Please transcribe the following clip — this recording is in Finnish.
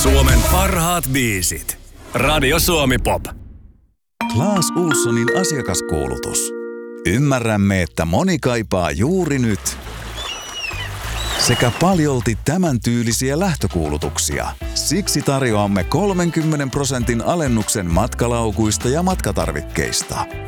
Suomen parhaat biisit. Radio Suomi Pop. Claes Ohlsonin asiakaskuulutus. Ymmärrämme, että moni kaipaa juuri nyt sekä paljolti tämän tyylisiä lähtökuulutuksia. Siksi tarjoamme 30% alennuksen matkalaukuista ja matkatarvikkeista.